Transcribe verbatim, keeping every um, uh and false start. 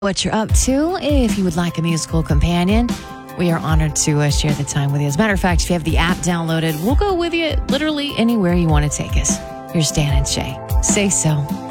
what you're up to. If you would like a musical companion, we are honored to uh, share the time with you. As a matter of fact, if you have the app downloaded, we'll go with you literally anywhere you want to take us. Here's Dan and Shay. Say so.